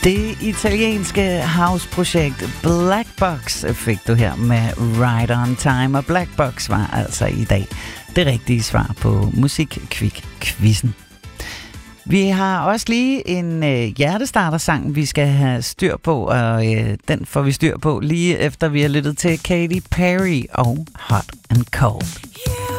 Det italienske house-projekt Black Box fik du her med Right On Time, og Black Box var altså i dag det rigtige svar på Musikquiz-quizzen. Vi har også lige en hjertestartersang, vi skal have styr på, og den får vi styr på lige efter vi har lyttet til Katy Perry og Hot and Cold.